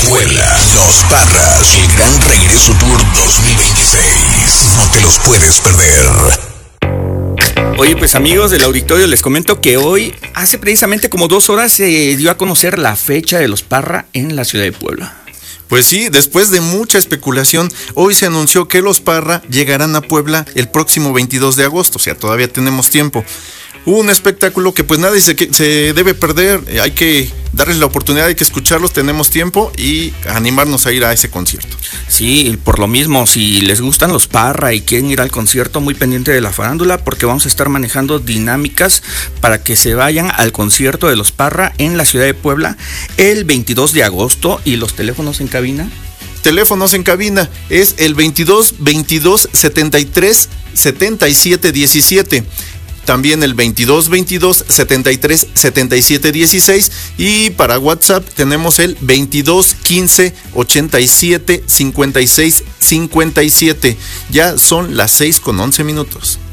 Puebla, Los Parras, el Gran Regreso Tour 2026. No te los puedes perder. Oye, pues amigos del auditorio, les comento que hoy, hace precisamente como 2 horas, se dio a conocer la fecha de los Parra en la ciudad de Puebla. Pues sí, después de mucha especulación, hoy se anunció que los Parra llegarán a Puebla el próximo 22 de agosto, o sea, todavía tenemos tiempo. Un espectáculo que pues nadie se debe perder, hay que darles la oportunidad, hay que escucharlos, tenemos tiempo y animarnos a ir a ese concierto. Sí, por lo mismo, si les gustan los Parra y quieren ir al concierto, muy pendiente de la farándula, porque vamos a estar manejando dinámicas para que se vayan al concierto de los Parra en la ciudad de Puebla el 22 de agosto. ¿Y los teléfonos en cabina? Teléfonos en cabina es el 22 22 73 77 17. También el 22 22 73 77 16 y para WhatsApp tenemos el 22 15 87 56 57. Ya son las 6:11 minutos.